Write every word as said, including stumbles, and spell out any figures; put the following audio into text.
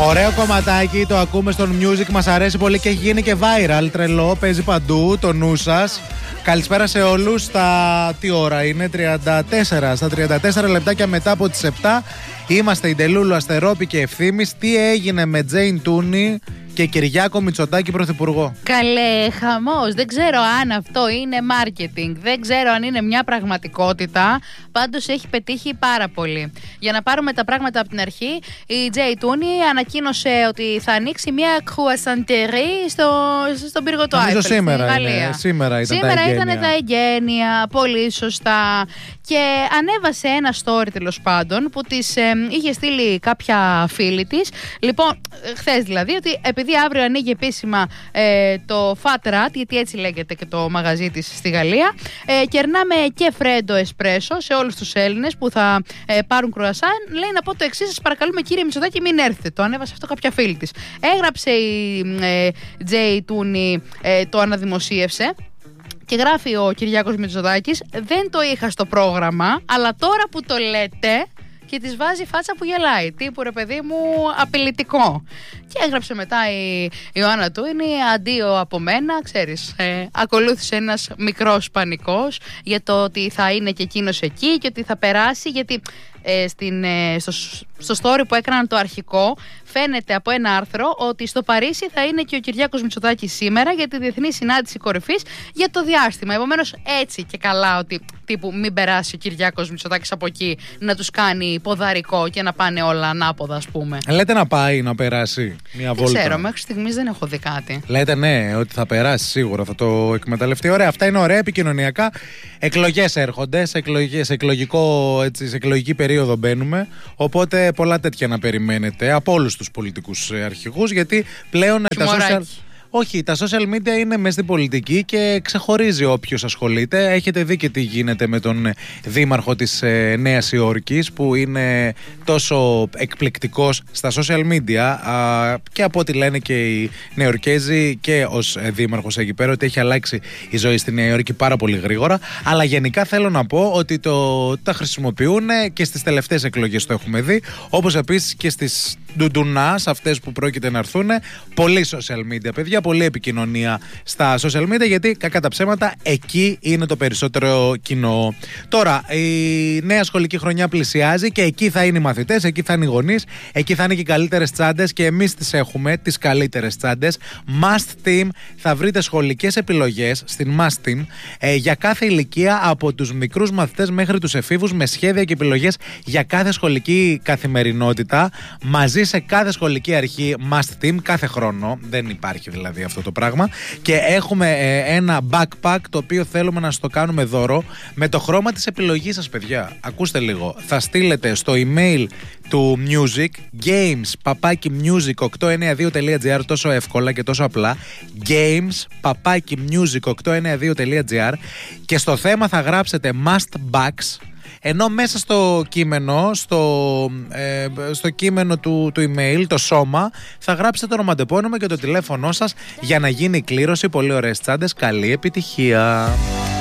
Ωραίο κομματάκι, το ακούμε στον Music, μας αρέσει πολύ και έχει γίνει και viral, τρελό, παίζει παντού, το νου σας. Καλησπέρα σε όλους. Στα τι ώρα είναι, τριάντα τέσσερα, στα τριάντα τέσσερα λεπτάκια μετά από τις επτά. Είμαστε η Ντελούλου, Αστερόπη και Ευθύμης. Τι έγινε με Τζέιν Τούνι και Κυριάκο Μητσοτάκη πρωθυπουργό? Καλέ, χαμός. Δεν ξέρω αν αυτό είναι marketing. Δεν ξέρω αν είναι μια πραγματικότητα. Πάντως έχει πετύχει πάρα πολύ. Για να πάρουμε τα πράγματα από την αρχή, η Τζέιν Τούνι ανακοίνωσε ότι θα ανοίξει μια croissanterie στο, στον πύργο του Άιφελ. Σήμερα, είναι, σήμερα ήταν σήμερα τα εγγένεια. Σήμερα ήταν τα εγγένεια. Πολύ σωστά. Και ανέβασε ένα story, τέλος πάντων, που της ε, είχε στείλει κάποια φίλη της. Λοιπόν, χθες δηλαδή, ότι επειδή αύριο ανοίγει επίσημα ε, το Fat Rat, γιατί έτσι λέγεται και το μαγαζί της στη Γαλλία, ε, κερνάμε και φρέντο εσπρέσο σε όλους τους Έλληνες που θα ε, πάρουν κρουασάν. Λέει να πω το εξής: σας παρακαλούμε, κύριε Μητσοτάκη, μην έρθετε. Το ανέβασε αυτό κάποια φίλη της. Έγραψε η ε, Τζέιν Τούνι, ε, το αναδημοσίευσε. Και γράφει ο Κυριάκος Μητσοτάκης: δεν το είχα στο πρόγραμμα, αλλά τώρα που το λέτε. Και της βάζει φάτσα που γελάει. Τύπου, ρε παιδί μου, απειλητικό. Και έγραψε μετά η Ιωάννα Τούνι: αντίο από μένα, ξέρεις. Ε, ακολούθησε ένας μικρός πανικός για το ότι θα είναι και εκείνος εκεί και ότι θα περάσει. Γιατί ε, στην, ε, στο, στο story που έκαναν το αρχικό, φαίνεται από ένα άρθρο ότι στο Παρίσι θα είναι και ο Κυριάκος Μητσοτάκης σήμερα για τη Διεθνή Συνάντηση Κορυφής για το διάστημα. Επομένως, έτσι και καλά, ότι τύπου μην περάσει ο Κυριάκος Μητσοτάκης από εκεί να τους κάνει ποδαρικό και να πάνε όλα ανάποδα, ας πούμε. Λέτε να πάει να περάσει μια βόλτα? Δεν ξέρω, μέχρι στιγμής δεν έχω δει κάτι. Λέτε ναι, ότι θα περάσει σίγουρα, θα το εκμεταλλευτεί. Ωραία, αυτά είναι ωραία επικοινωνιακά. Εκλογές έρχονται, σε, εκλογές, σε, εκλογικό, έτσι, σε εκλογική περίοδο μπαίνουμε. Οπότε πολλά τέτοια να περιμένετε από όλους τους πολιτικούς αρχηγούς, γιατί πλέον τα social... Όχι, τα social media είναι μέσα στην πολιτική και ξεχωρίζει όποιος ασχολείται. Έχετε δει και τι γίνεται με τον δήμαρχο της ε, Νέας Υόρκης, που είναι τόσο εκπληκτικός στα social media, α, και από ό,τι λένε και οι Νεοϊορκέζοι και ως ε, δήμαρχος εκεί πέρα, ότι έχει αλλάξει η ζωή στη Νέα Υόρκη πάρα πολύ γρήγορα. Αλλά γενικά θέλω να πω ότι το, τα χρησιμοποιούν και στις τελευταίες εκλογές, το έχουμε δει, όπως επίσης και στις ντουντουνάς, αυτές που πρόκειται να έρθουν. Πολύ social media, παιδιά, πολύ επικοινωνία στα social media, γιατί κακά τα ψέματα εκεί είναι το περισσότερο κοινό. Τώρα, η νέα σχολική χρονιά πλησιάζει και εκεί θα είναι οι μαθητές, εκεί θα είναι οι γονείς, εκεί θα είναι και οι καλύτερες τσάντες, και εμείς τις έχουμε, τις καλύτερες τσάντες. Must Team, θα βρείτε σχολικές επιλογές στην Must Team ε, για κάθε ηλικία, από τους μικρούς μαθητές μέχρι τους εφήβους, με σχέδια και επιλογές για κάθε σχολική καθημερινότητα, μαζί σε κάθε σχολική αρχή Must Team κάθε χρόνο. Δεν υπάρχει δηλαδή αυτό το πράγμα. Και έχουμε ε, ένα backpack το οποίο θέλουμε να σας το κάνουμε δώρο με το χρώμα της επιλογής σας, παιδιά. Ακούστε λίγο. Θα στείλετε στο email του Music games παπάκι music οκτακόσια ενενήντα δύο τελεία τζι άρ, τόσο εύκολα και τόσο απλά. games παπάκι music οκτακόσια ενενήντα δύο τελεία τζι άρ, και στο θέμα θα γράψετε must backs. Ενώ μέσα στο κείμενο, στο, ε, στο κείμενο του, του email, το σώμα, θα γράψετε το ονοματεπώνυμο και το τηλέφωνό σας για να γίνει η κλήρωση. Πολύ ωραίες τσάντες, καλή επιτυχία.